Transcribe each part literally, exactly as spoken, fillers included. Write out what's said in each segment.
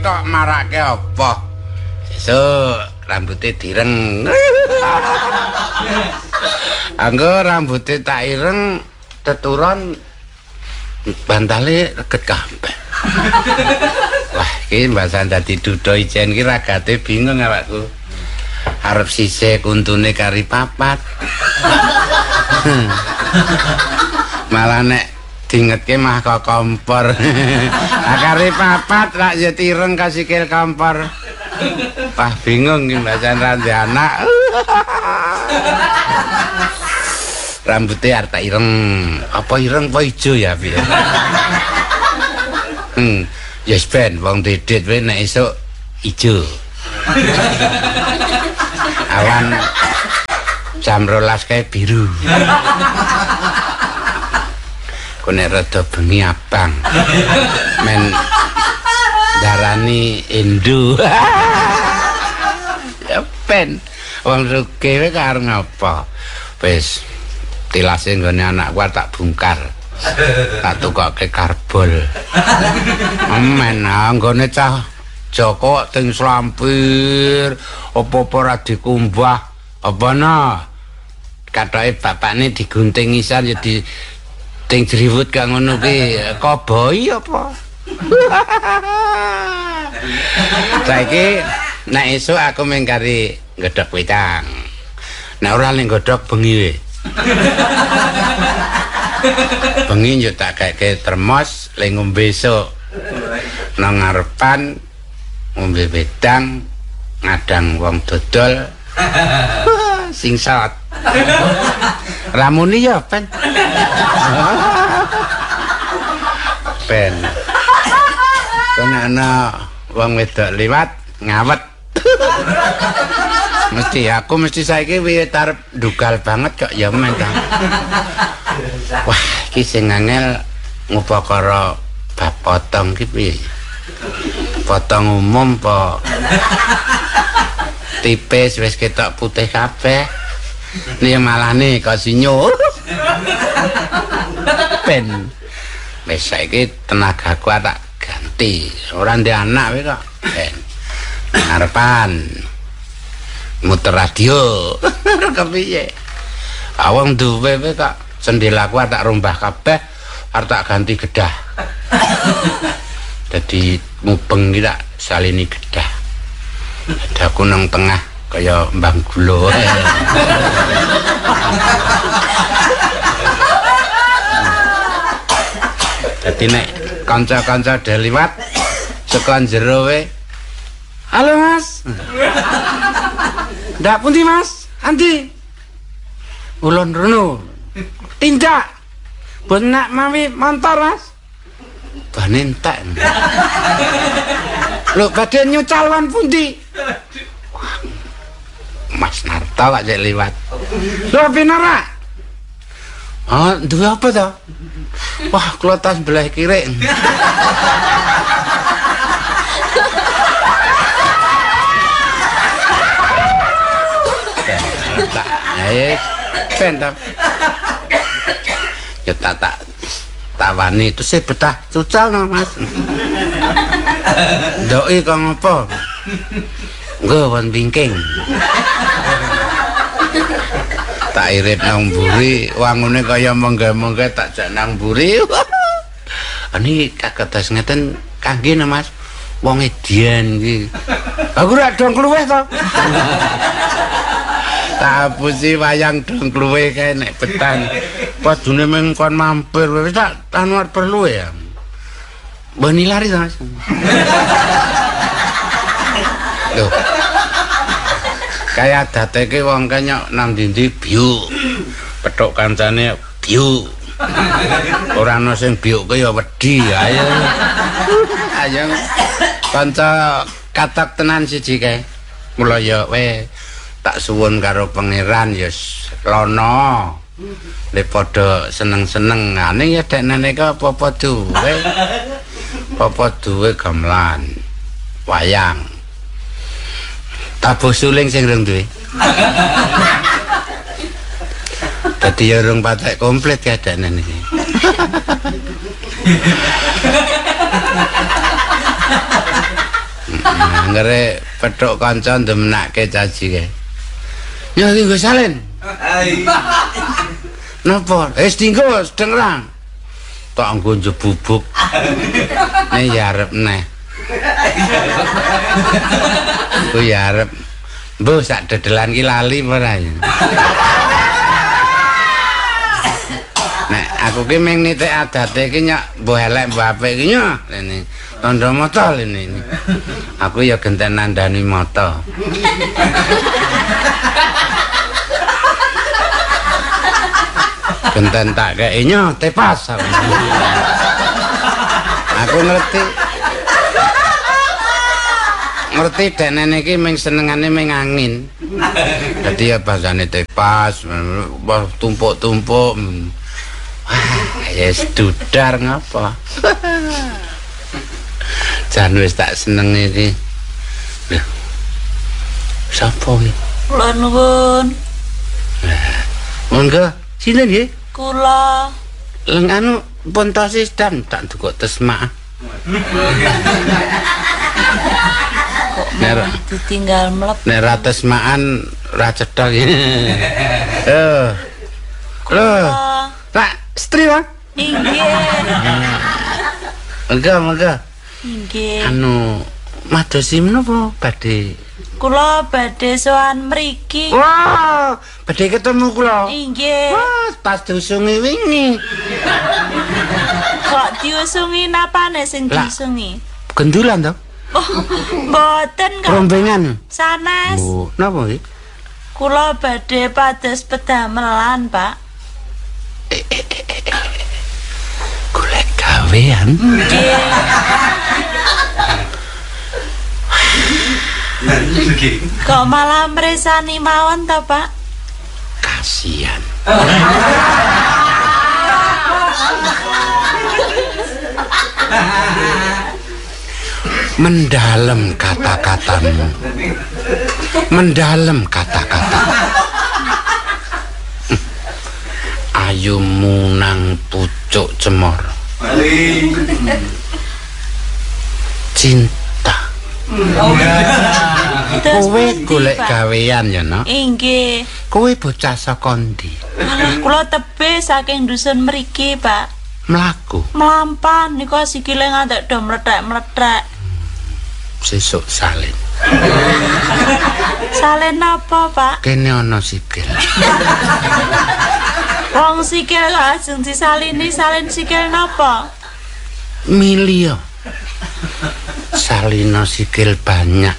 kok marake apa? Sesuk rambutnya direng. Anggo rambutnya tak ireng teturon bantale reget kabeh. Wah, iki mbasan dadi duda ijen iki ragate bingung awakku. Arep sisih kuntune kari papat. Malah nek dingetke mah kok kompor. Kari papat lak ya tireng kasikil kompor. Wah, bingung iki mbasan randi anak. Rambutnya arta ireng. Apa ireng apa ijo ya piye? Hmm, yes ben wong didit wae nek esuk ijo. Awan jam rolas kae biru. Kone rada bengi abang. Men darani Indo. Ya ben wong sugih wae karo ngapa? Wis tilase nggone anakku tak bungkar. Tak tukokke karbol. Men anggone cah Joko ting slampir apa-apa ora dikumbah apa nah kathoke bapakne digunting isan ya di ting jriwut kang ngono ki koboi apa saiki nek esuk aku mengkari nggodhog wedang nek ora ning nggodhog bengi we bengi yo tak gaeke termos le ngombe esuk nang ngarepan ngombe wedang ngadang wong dodol singsat ramuni ya pen pen kono ana wong wedok liwat ngawet mesti aku mesti saiki wiwit arep dugal banget kok ya men ta wah iki sing angel ngupakara bab potong ki piye potong umum po tipis wis ketok putih kabeh ini malah nih kasinyo pen wis saiki tenagaku tak ganti ora ndek anak wae kok ben ngarepan muter radio kepiye awang duwe wae kok jendelaku tak rombah kabeh arep tak ganti gedah jadi mubeng iki tak salini gedah. Ada aku nang tengah kaya mbang gulo. Dadi nek kanca-kanca dhe liwat saka jero we. Halo Mas. Ndak pundi Mas? Andi. Ulun rono. Tindak. Benak mawi montor Mas. Bane entek. Lho badhe nyucalon pundi? Mas Narto kok jek liwat. Lho pinara? Oh, duwe apa to? Wah, kula tas belah kiri. Ya, ben ta. Ya tak tawani itu sih betah cucal no Mas. Doi kok ngopo? Nggo won bingking. Tak irit nang mburi, wangune kaya mengge-mengge tak jak nang mburi. Ani kaketes ngeten kangge no Mas. Wong edian iki. Aku rak dong kluweh to. Tak pusi wayang dong kluweh kae nek petang. Padune meng kon mampir wis tak anu perlu ya. Bani lari to Mas. Loh. Kaya dateke wong kanyok nang ndi-ndi biuk. Petuk kancane biuk. Ora ana sing biuke ya wedi. Ayo. Ayo. Kanca katak tenan siji kae. Mula ya we tak suwun karo pangeran ya lono. Le padha seneng-seneng ngene ya dekne kok apa-apa duwe. Apa duwe gamelan. Wayang. Tabuh suling sing rung duwe. Dadi ya rung patek komplit keadaan iki. Anggere petuk kanca ndemenake caci kae. Ya iki nggo salin. Napa? Wis dinggo dengrang. Tak nggo njebubuk. Nek ya arep neh. Ku ya arep. Mbah sak dedelan ki lali ora ya. Nek aku ki meng nitik adate ki nyok mbah elek mbah apik ki nyok rene. Tandha mata rene. Aku ya genten nandani mata. Genten tak kei nyok tepas aku. Aku ngerti. Ngerti denene iki meng senengane meng angin. Dadi ya bahasane tepas, tumpuk-tumpuk. Wah, ya dudar ngapa? Jan wis tak seneng iki. Lho. Sapa iki? Kula nuwun. Monggo, sinten nggih? Kula. Leng anu pun tosis dan tak tukok tesma. Nek ditinggal mlep. Nek ra tesmaan ra cethok. Eh. Lho. Tak istri Bang? Inggih. Monggo, monggo. Inggih. Anu madosi menapa badhe? Kula badhe sowan mriki. Wah, badhe ketemu kula. Inggih. Wah, pas diusungi wingi. Kok diusungi napane sing Lah. diusungi? Gendulan to? Oh, mboten kok. Rombengan. Sanes. Oh, napa iki? Kula badhe pados pedamelan, Pak. Golek gawean. Nggih. Kok malah mresani mawon to, Pak? Kasihan. Mendalam kata-katamu. Mendalam kata-kata. Ayumu nang pucuk cemor. Cinta. Kowe golek gawean ya, no? Inggih. Kowe bocah saka ndi? Alah, kula tebih saking dusun mriki, Pak. Mlaku. Mlampan niku sikile ngantek do mlethek-mlethek. Sesuk salin. Salen apa, Pak? Kene ana sikil. Wong sikil kok ajeng disalini salin sikil napa? Milio. Salino sikil banyak.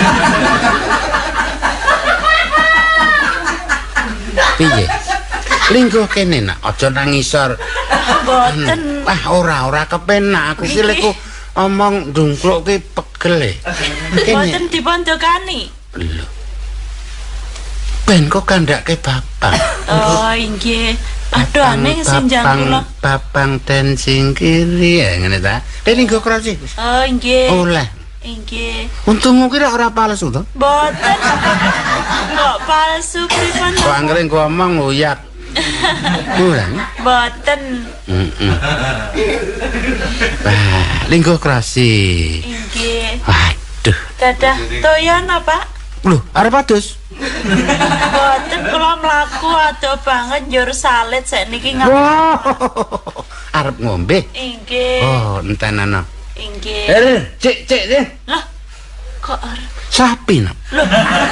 Piye? Lingkuh kene nak, aja nang ngisor. Mboten. Wah, ora ora kepenak aku ki lek omong ndungkluk ki pegel e. Kene. Mboten dipun dokani. Lho. Ben kok kandhake bapak. Oh, inggih. Aduh aneh sinjang kula. Babang ten singkiri ya ngene ta. Dene nggo krosi. Oh, inggih. Oleh. Inggih. Untungmu kira ora palsu to? Mboten. Kok palsu pripun? Kok anggere ngomong ngoyak. Ora. Mboten. Heeh. Wah, linggo krosi. Inggih. Waduh. Dadah toyan apa? Lho, arep adus. Mboten kula mlaku adoh banget njur salit sakniki ngapa? Wow. Arep ngombe. Inggih. Oh, entenana. Inggih. Eh, cek cek deh. Lah, kok arep Sapi no. Loh.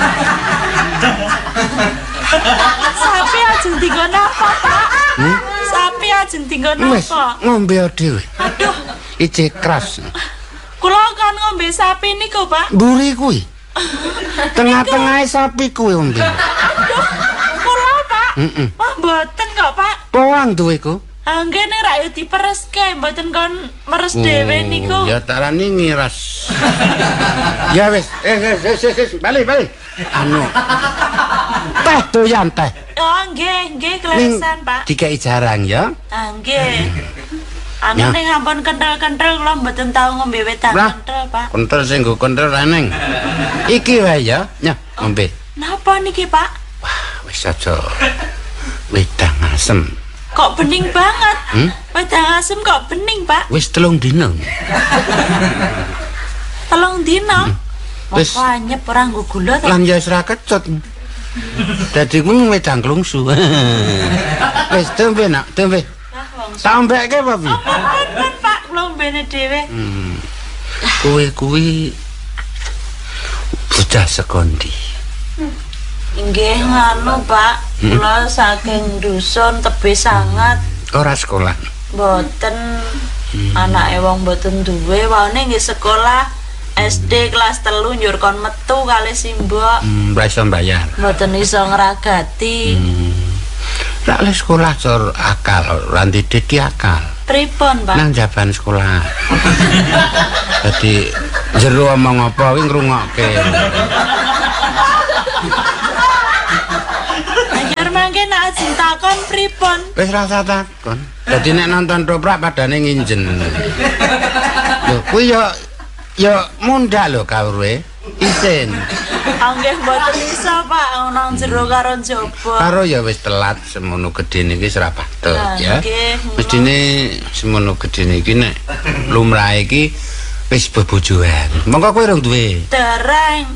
Sapi ajeng tinggo napa, Pak? Hmm? Sapi ajeng tinggo Wes napa? ngombe dhewe. Aduh, Ije keras. kula kan ngombe sapi niku, Pak. Mburi kuwi. Tengah-tengahe sapi kuwi ngombe. Aduh, kula, Pak. Heeh. Wah, mboten kok, Pak. Poang duweku. Anggene ra yo dipereske, mboten kon meres dhewe niku. Ya tarani ngiras. Ya wis, eh eh eh eh balik balik. Anu. Teh doyan teh. Oh, nggih, nggih kleresan, Pak. Dikai jarang ya. Ah, nggih. Anu Ya. ning ampun kenthel-kenthel kula mboten tau ngombe wedang Lah. kenthel, Pak. Kentel sing nggo kentel reneng. Iki wae ya, nya ngombe. Napa niki, Pak? Wah, wis aja. Wedang asem. Kok bening banget? Hmm? Wedang asem kok bening, Pak? Wis telung dina. Telung dina. Wis anyep ora nggo gula to. lan ya wis ra kecut. Dadi kuwi wedang klungsu. Wis tembe nak, tembe. Lah wong Tak ombeke apa piye? Pun Pak lombene dhewe. Hmm. Kuwi kuwi bocah sekondi. Inggih nganu Pak, kula saking dusun tebih sangat. Ora sekolah. Mboten anake wong mboten duwe, wae nggih sekolah S D kelas telu njur kon metu kali simbok. Hmm, ora iso bayar. Mboten iso ngragati. Hmm. Lak le sekolah cor akal, ora ndidiki akal. Pripun, Pak? Nang jaban sekolah. Dadi jero omong apa kuwi ngrungokke. Anjur mangke nek ajeng takon pripun? Wis rasa takon. Dadi nek nonton doprak padane nginjen. Lho, kuwi yo yo mundhak lho kawruhe. Isin. Anggih mboten iso, Pak, ana jero karo njaba. Karo ya wis telat semono gedene iki ora patut ya. Nggih. Mestine semono gedene iki nek lumrah iki wis bebojoan. Monggo kowe rung duwe. Dereng.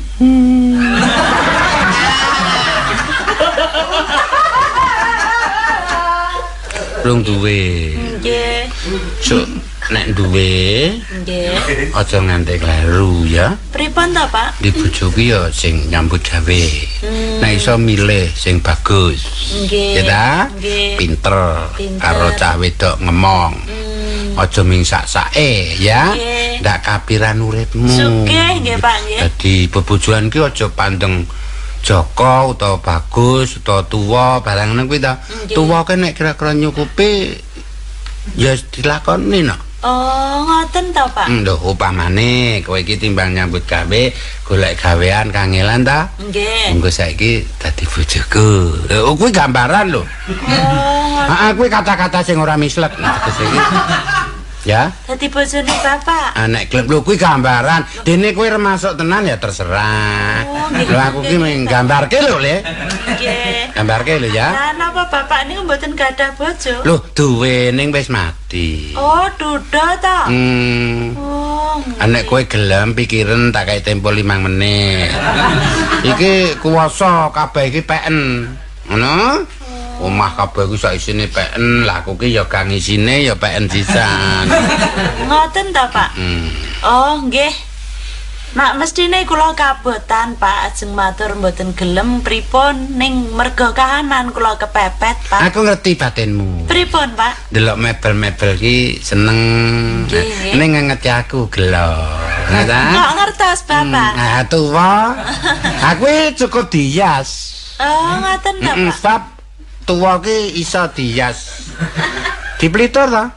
Rung duwe. Nggih. So nek duwe Nggih. aja nganti kleru ya. Pripun to, Pak? Di bojo ki ya sing nyambut gawe. Nek iso milih sing bagus. Nggih. Ya ta? Nggih. Pinter Pinter. karo cah wedok ngemong. Hmm. Aja mingsak-sake ya. Nggih. Ndak kapiran uripmu. Sugih nggih, Pak nggih. Dadi bebojoan ki aja pandeng Joko utawa bagus utawa tuwa barang ngono kuwi ta. Nggih. Tuwa ki nek kira-kira nyukupi ya dilakoni no. Oh, ngoten to, Pak? Lho upamane kowe iki timbang nyambut gawe golek gawean kangelan ta? Nggih. Monggo saiki dadi bojoku. Lho kuwi gambaran lho. Oh, Heeh kuwi kata-kata sing ora mislek tegese iki. Ya. dadi bojone Bapak. Anek klub lho kuwi gambaran. Dene kowe remasuk tenan ya terserah. Oh, nggih. Lho aku ki menggambarke lho, Le. Nggih. Gambarke lho ya. Lah napa Bapak niku mboten gadah bojo? Lho duwe ning wis mati. Oh, duda ta? Hmm. Oh. Anek kowe gelem pikiren tak kei tempo limang menit. Iki kuwasa kabeh iki peken. Ngono? Omah kabeh ku sak isine peken, lah aku ki ya gang isine ya peken sisan. Ngoten ta, Pak? Hmm. Oh, nggih. Nak mestine kula kabotan, Pak, ajeng matur mboten gelem pripun ning merga kahanan kula kepepet, Pak. Aku ngerti batinmu. Pripun, Pak? Delok mebel-mebel ki seneng. Nggih. Ning ngeti aku gelo. Ngono ta? Kok ngertos, Bapak? Nah, tuwa. Aku cukup dias. Oh, ngoten ta, Heeh, Pak? sebab tuwa ki iso dias. Diplitur ta?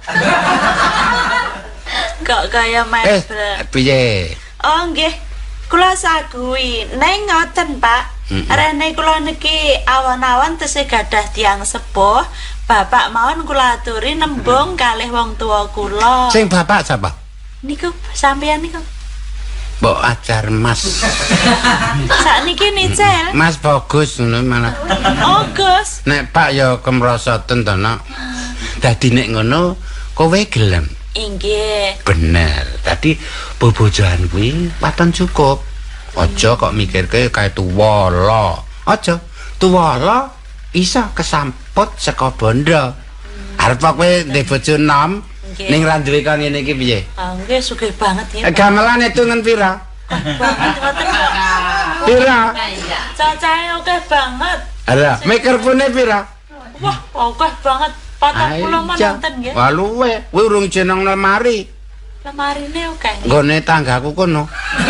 Kok kaya Eh, mebel. piye? Oh nggih, kula sagui. Neng ngoten, Pak. Mm-mm. Rene kula niki awan-awan tesih gadah tiang sepuh. Bapak mawon kula aturi nembung kalih wong tua kula. Sing bapak sapa? Niku sampeyan niku. Mbok ajar Mas. Sakniki nicel. Mas bagus ngono malah. Oh, Gus. Nek Pak ya kemrosoten to, Nak. Dadi nek ngono kowe gelem. Inggih. Bener. Tadi bobojoan kuwi waton cukup. Aja kok mikirke kae tuwa lo. Aja. Tuwa lo iso kesamput saka bondo. Arep kowe ndek bojo enom Nggih. ning ra duwe kon ngene iki piye? Ah, nggih sugih banget ya. Eh, Gamelan hitungan pira? Banget ngoten kok. Pira? Cacahe akeh banget. Ada, mikrofone pira? Wah, akeh banget. patang puluh menonton nggih. Wah luwe, kuwi urung jeneng lemari. Lemarine akeh. Nggone tanggaku kono.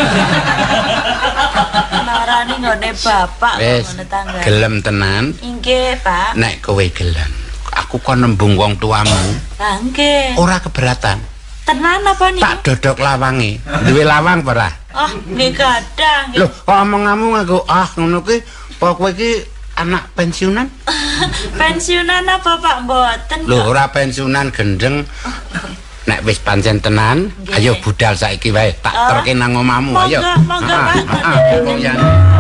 Narani nggone bapak Wis, ngene tangga. gelem tenan. Inggih, Pak. Nek kowe gelem, aku kon nembung wong tuamu. Lah nggih. Ora keberatan. Tenan apa niku? Tak dodok lawange. Duwe lawang ora? Oh, nggih gadah nggih. Lho, kok omonganmu nganggo ah ngono kuwi, apa kowe iki anak pensiunan? Pensiunan apa Pak mboten? Lho, kok. ora pensiunan gendeng. Nek wis pancen tenan, Nggih. ayo budal saiki wae. Tak Oh. terke nang omahmu, ayo. Monggo, monggo, Ah, Pak. ah, ah, ah,